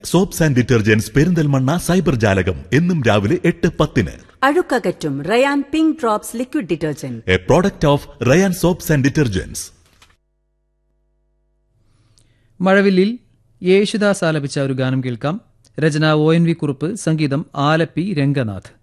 Soaps and detergents Perinthalmanna cyber ജാലകം എന്നും രാവിലെ 8:10. അഴുക്കകറ്റും Ryan pink drops liquid detergent, A product of Ryan soaps and detergents. മഴവില്ലിൽ Yesudas ആലപിച്ച ഒരു ഗാനം കേൾക്കാം. രചന ONV കുറുപ്പ്, സംഗീതം ആലപ്പി രംഗനാഥ്.